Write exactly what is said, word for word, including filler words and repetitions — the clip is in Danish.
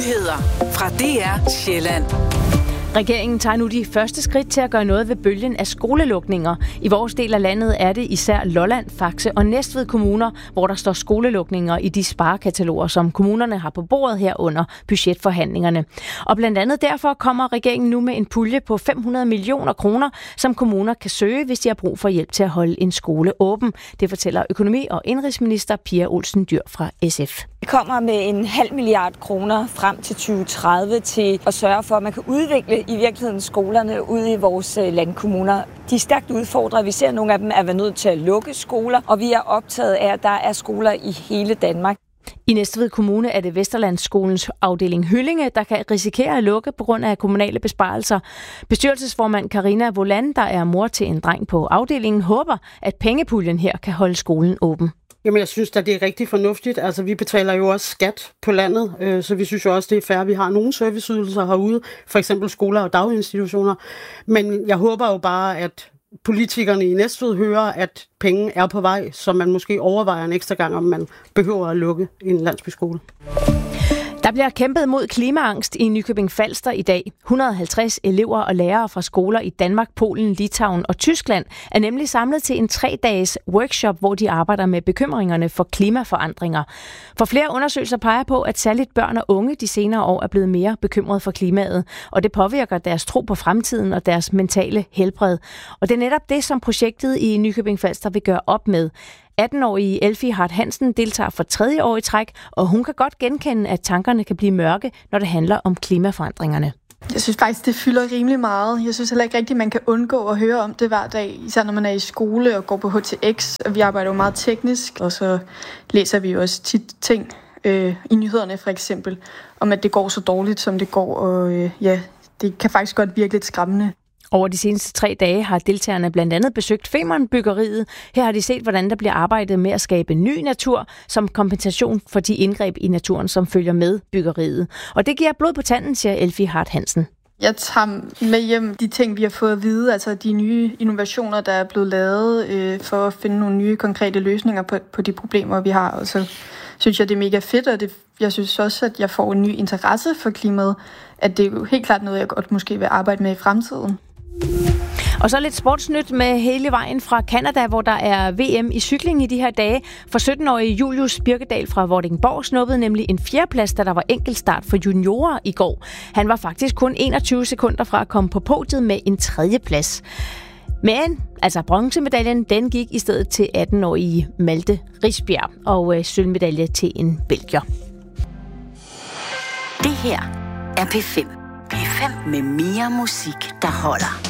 Nyheder fra D R Sjælland. Regeringen tager nu de første skridt til at gøre noget ved bølgen af skolelukninger. I vores del af landet er det især Lolland, Faxe og Næstved kommuner, hvor der står skolelukninger i de sparekataloger, som kommunerne har på bordet her under budgetforhandlingerne. Og blandt andet derfor kommer regeringen nu med en pulje på fem hundrede millioner kroner, som kommuner kan søge, hvis de har brug for hjælp til at holde en skole åben. Det fortæller økonomi- og indenrigsminister Pia Olsen Dyhr fra S F. Vi kommer med en halv milliard kroner frem til tyve tredive til at sørge for, at man kan udvikle i virkeligheden skolerne ude i vores landkommuner. De er stærkt udfordret. Vi ser, at nogle af dem er været nødt til at lukke skoler, og vi er optaget af, at der er skoler i hele Danmark. I Næstved Kommune er det Vesterlandsskolens afdeling Hyllinge, der kan risikere at lukke på grund af kommunale besparelser. Bestyrelsesformand Karina Voland, der er mor til en dreng på afdelingen, håber, at pengepuljen her kan holde skolen åben. Jamen, jeg synes at det er rigtig fornuftigt. Altså, vi betaler jo også skat på landet, øh, så vi synes jo også, det er fair, at vi har nogle serviceydelser herude, for eksempel skoler og daginstitutioner. Men jeg håber jo bare, at politikerne i Næstved hører, at penge er på vej, så man måske overvejer en ekstra gang, om man behøver at lukke en landsbyskole. Der bliver kæmpet mod klimaangst i Nykøbing Falster i dag. et hundrede og halvtreds elever og lærere fra skoler i Danmark, Polen, Litauen og Tyskland er nemlig samlet til en tre-dages workshop, hvor de arbejder med bekymringerne for klimaforandringer. For flere undersøgelser peger på, at særligt børn og unge de senere år er blevet mere bekymrede for klimaet, og det påvirker deres tro på fremtiden og deres mentale helbred. Og det er netop det, som projektet i Nykøbing Falster vil gøre op med. atten-årige Elfie Hart Hansen deltager for tredje år i træk, og hun kan godt genkende, at tankerne kan blive mørke, når det handler om klimaforandringerne. Jeg synes faktisk, det fylder rimelig meget. Jeg synes heller ikke rigtigt, man kan undgå at høre om det hver dag, især når man er i skole og går på H T X, og vi arbejder jo meget teknisk, og så læser vi jo også tit ting øh, i nyhederne for eksempel, om at det går så dårligt, som det går, og øh, ja, det kan faktisk godt virke lidt skræmmende. Over de seneste tre dage har deltagerne blandt andet besøgt Femern-byggeriet. Her har de set, hvordan der bliver arbejdet med at skabe ny natur som kompensation for de indgreb i naturen, som følger med byggeriet. Og det giver blod på tanden, siger Elfie Hart Hansen. Jeg tager med hjem de ting, vi har fået at vide, altså de nye innovationer, der er blevet lavet øh, for at finde nogle nye konkrete løsninger på, på de problemer, vi har. Og så synes jeg, det er mega fedt, og det, jeg synes også, at jeg får en ny interesse for klimaet, at det er jo helt klart noget, jeg godt måske vil arbejde med i fremtiden. Og så lidt sportsnyt med hele vejen fra Canada, hvor der er V M i cykling i de her dage. For sytten-årige Julius Birkedal fra Vordingborg snuppede nemlig en fjerdeplads, da der var enkeltstart for juniorer i går. Han var faktisk kun enogtyve sekunder fra at komme på podiet med en tredjeplads. Men altså bronzemedaljen, den gik i stedet til atten-årige Malte Risbjerg, og øh, sølvmedalje til en belgier. Det her er P fem. P fem med mere musik, der holder.